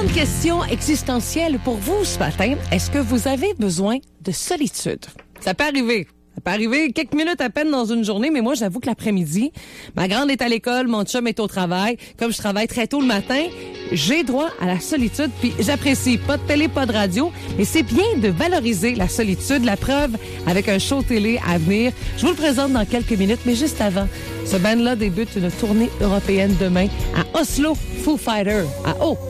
Une question existentielle pour vous ce matin. Est-ce que vous avez besoin de solitude? Ça peut arriver. Ça peut arriver quelques minutes à peine dans une journée, mais moi, j'avoue que l'après-midi, ma grande est à l'école, mon chum est au travail. Comme je travaille très tôt le matin, j'ai droit à la solitude, puis j'apprécie. Pas de télé, pas de radio, mais c'est bien de valoriser la solitude. La preuve avec un show télé à venir. Je vous le présente dans quelques minutes, mais juste avant, ce band-là débute une tournée européenne demain à Oslo, Foo Fighters. À